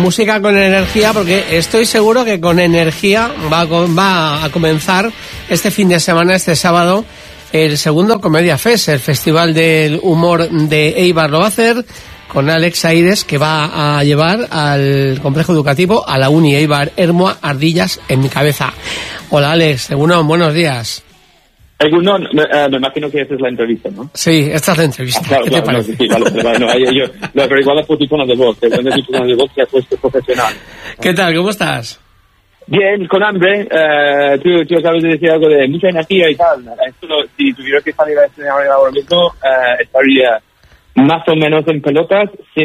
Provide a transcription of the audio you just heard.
música con energía, porque estoy seguro que con energía va a comenzar este fin de semana, este sábado, el segundo Comedia Fest, el Festival del Humor de Eibar. Lo va a hacer con Alex Aires, que va a llevar al complejo educativo a la Uni Eibar Ermua Ardillas en mi cabeza. Hola Alex, buenos días. No, me imagino que esa es la entrevista, ¿no? Sí, esta es la entrevista. Claro, ¿Qué te parece? Sí, vale, pero igual es por tu tono de voz, tu tono de voz que has puesto profesional. ¿Qué tal? ¿Cómo estás? Bien, con hambre. Tú acabas de decir algo de mucha energía y tal. Esto, si tuviera que salir a estrenar ahora mismo, estaría más o menos en pelotas, sin